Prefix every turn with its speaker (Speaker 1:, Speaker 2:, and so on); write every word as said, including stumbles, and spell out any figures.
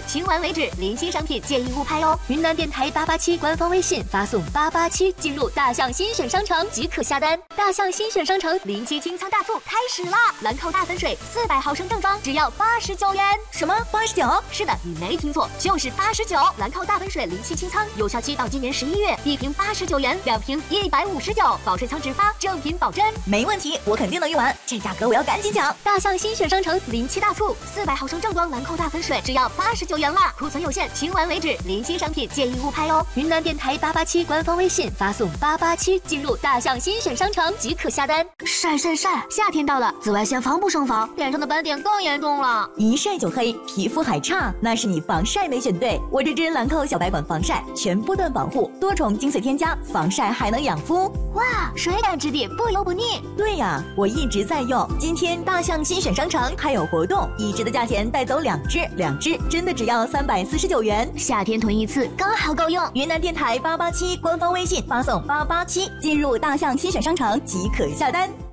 Speaker 1: 清完为止，临期商品建议勿拍哦。云南电台八八七官方微信发送八八七进入大象新选商城即可下单。大象新选商城临期清仓大促开始啦！兰蔻大粉水四百毫升正装只要八十九元。
Speaker 2: 什么八十九？
Speaker 1: 是的，你没听错，就是八十九。兰蔻大粉水临期清仓，有效期到今年十一月，一瓶八十九元，两瓶一百五十九，保水仓直发，正品保真。
Speaker 2: 没问题，我肯定能用完，这价格我要赶紧抢！
Speaker 1: 大象新选商城临期大促，四百毫升正装兰蔻大粉水只要八十九元啦，库存有限，清完为止，临期商品建议勿拍哦。云南电台八八七官方微信发送八八七进入大象新选商城即可下单。晒晒晒，夏天到了，紫外线防不胜防，脸上的斑点更严重了，
Speaker 2: 一晒就黑，皮肤还差，那是你防晒没选对。我这支兰蔻小白管防晒全波段保护，多重精粹添加，防晒还能养肤。
Speaker 1: 哇，水感质地，不油不腻。
Speaker 2: 对呀，我一直在用。今天大象新选商城还有活动，一支的价钱带走两支，两支真的只要三百四十九元。
Speaker 1: 夏天囤一次刚好够用。
Speaker 2: 云南电台八八七官方微信发送八八七进入大象新选商城即可下单。